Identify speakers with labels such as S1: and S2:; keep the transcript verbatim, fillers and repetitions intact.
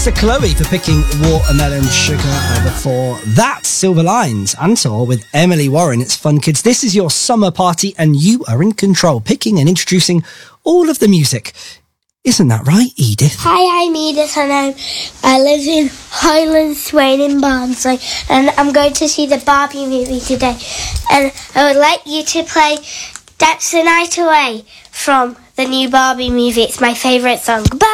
S1: to Chloe for picking Watermelon Sugar. Uh, before that, Silver Lines, Antor with Emily Warren. It's Fun Kids. This is your summer party and you are in control, picking and introducing all of the music. Isn't that right, Edith?
S2: Hi, I'm Edith and I'm, I live in Highland Swain in Barnsley and I'm going to see the Barbie movie today. And I would like you to play That's the Night Away from the new Barbie movie. It's my favourite song. Bye!